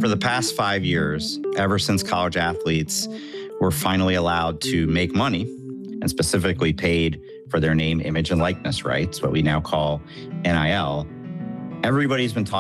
For the past 5 years, ever since college athletes were finally allowed to make money and specifically paid for their name, image, and likeness rights, what we now call NIL, everybody's been talking